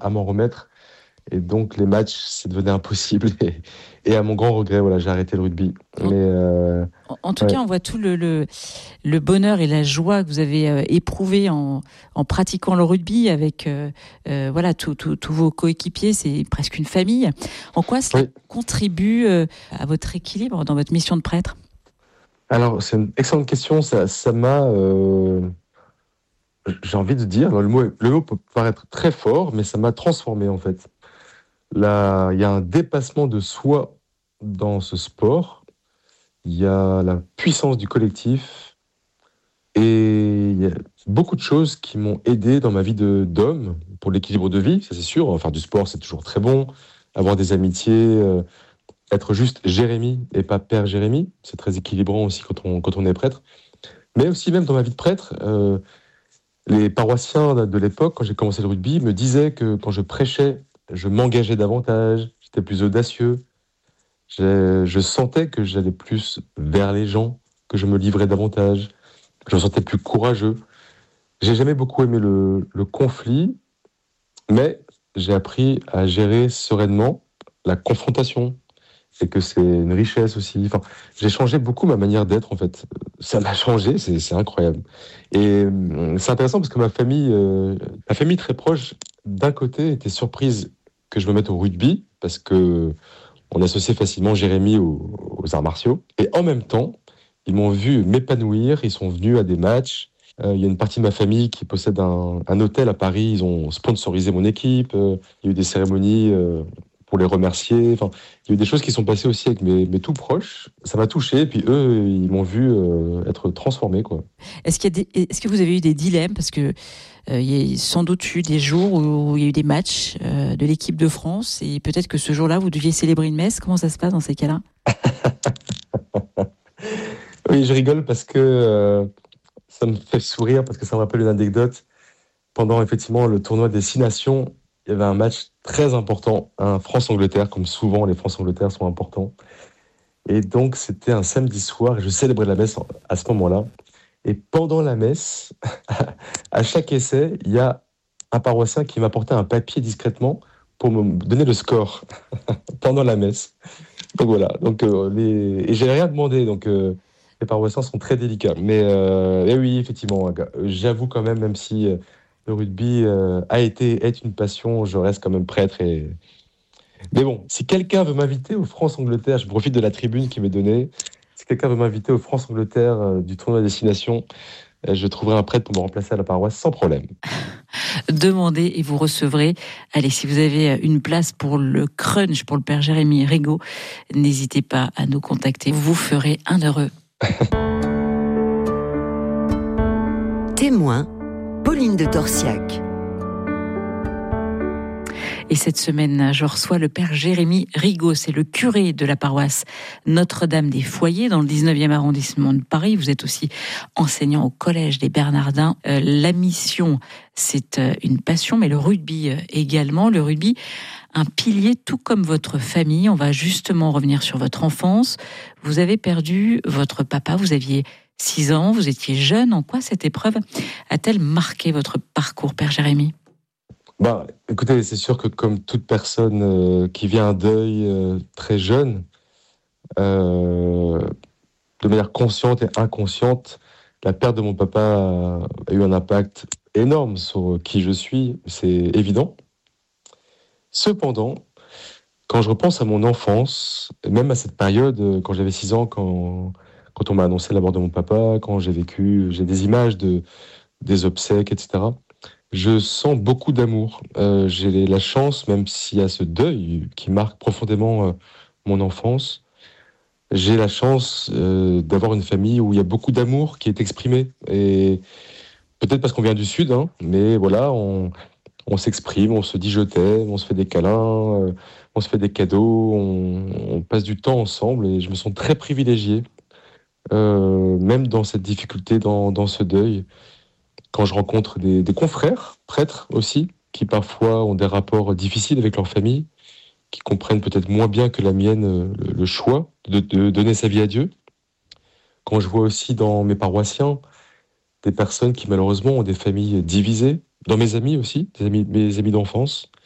à m'en remettre. Et donc, les matchs, c'est devenu impossible. Et à mon grand regret, voilà, j'ai arrêté le rugby. En, Mais en tout cas, ouais, on voit tout le bonheur et la joie que vous avez éprouvé en pratiquant le rugby avec voilà tous vos coéquipiers. C'est presque une famille. En quoi cela oui. contribue à votre équilibre dans votre mission de prêtre? Alors, c'est une excellente question. Ça m'a, j'ai envie de dire, alors, le mot peut paraître très fort, mais ça m'a transformé, en fait. Là, il y a un dépassement de soi dans ce sport. Il y a la puissance du collectif et il y a beaucoup de choses qui m'ont aidé dans ma vie d'homme pour l'équilibre de vie, ça c'est sûr. Faire du sport, c'est toujours très bon. Avoir des amitiés, être juste Jérémy et pas Père Jérémy, c'est très équilibrant aussi quand on est prêtre. Mais aussi même dans ma vie de prêtre, les paroissiens de l'époque, quand j'ai commencé le rugby, me disaient que quand je prêchais, je m'engageais davantage, j'étais plus audacieux. Je sentais que j'allais plus vers les gens, que je me livrais davantage, je me sentais plus courageux. J'ai jamais beaucoup aimé le conflit, mais j'ai appris à gérer sereinement la confrontation. Et que c'est une richesse aussi. Enfin, j'ai changé beaucoup ma manière d'être, en fait. Ça m'a changé, c'est incroyable. Et c'est intéressant parce que ma famille très proche, d'un côté, était surprise que je me mette au rugby, parce que on associait facilement Jérémy aux arts martiaux. Et en même temps, ils m'ont vu m'épanouir, ils sont venus à des matchs. Il y a une partie de ma famille qui possède un hôtel à Paris, ils ont sponsorisé mon équipe. Il y a eu des cérémonies pour les remercier. Enfin, il y a eu des choses qui sont passées aussi avec mes tout proches. Ça m'a touché, et puis eux, ils m'ont vu être transformé, quoi. Est-ce que vous avez eu des dilemmes? Parce que il y a sans doute eu des jours où il y a eu des matchs de l'équipe de France et peut-être que ce jour-là, vous deviez célébrer une messe. Comment ça se passe dans ces cas-là? Oui, je rigole parce que ça me fait sourire, parce que ça me rappelle une anecdote. Pendant effectivement le tournoi des Six Nations, il y avait un match très important, un France-Angleterre, comme souvent les France-Angleterre sont importants. Et donc c'était un samedi soir, et je célébrais la messe à ce moment-là. Et pendant la messe, à chaque essai, il y a un paroissien qui m'apportait un papier discrètement pour me donner le score pendant la messe. Donc voilà. Donc et j'ai rien demandé. Donc les paroissiens sont très délicats. Mais oui, effectivement, j'avoue quand même si le rugby est une passion, je reste quand même prêtre. Mais bon, si quelqu'un veut m'inviter au France-Angleterre, je profite de la tribune qui m'est donnée. Si quelqu'un veut m'inviter au France-Angleterre du tournoi Destination, je trouverai un prêtre pour me remplacer à la paroisse sans problème. Demandez et vous recevrez. Allez, si vous avez une place pour le crunch, pour le père Jérémy Rigaud, n'hésitez pas à nous contacter. Vous ferez un heureux. Témoin, Pauline de Torsiac. Et cette semaine, je reçois le père Jérémy Rigaud, c'est le curé de la paroisse Notre-Dame des Foyers dans le 19e arrondissement de Paris. Vous êtes aussi enseignant au collège des Bernardins. La mission, c'est une passion, mais le rugby également. Le rugby, un pilier tout comme votre famille. On va justement revenir sur votre enfance. Vous avez perdu votre papa, vous aviez 6 ans, vous étiez jeune. En quoi cette épreuve a-t-elle marqué votre parcours, père Jérémy ? Bah, écoutez, c'est sûr que comme toute personne qui vit un deuil très jeune, de manière consciente et inconsciente, la perte de mon papa a eu un impact énorme sur qui je suis, c'est évident. Cependant, quand je repense à mon enfance, et même à cette période, quand j'avais 6 ans, quand on m'a annoncé la mort de mon papa, quand j'ai des images des obsèques, etc. Je sens beaucoup d'amour. J'ai la chance, même s'il y a ce deuil qui marque profondément mon enfance, j'ai la chance d'avoir une famille où il y a beaucoup d'amour qui est exprimé. Et peut-être parce qu'on vient du Sud, hein, mais voilà, on s'exprime, on se dit je t'aime, on se fait des câlins, on se fait des cadeaux, on passe du temps ensemble et je me sens très privilégié, même dans cette difficulté, dans ce deuil. Quand je rencontre des confrères, prêtres aussi, qui parfois ont des rapports difficiles avec leur famille, qui comprennent peut-être moins bien que la mienne le choix de donner sa vie à Dieu. Quand je vois aussi dans mes paroissiens des personnes qui malheureusement ont des familles divisées, dans mes amis aussi, mes amis d'enfance,